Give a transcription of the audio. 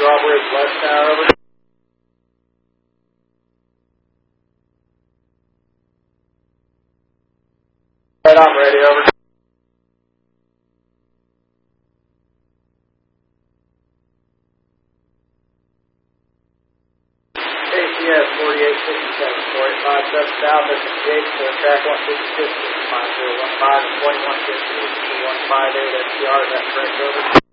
Drawbridge West Tower, over. Right, I'm ready, over. KCS 4867, 4857 south at the gate for track 156, 5015 and 2150, 158 STR, is that correct, over?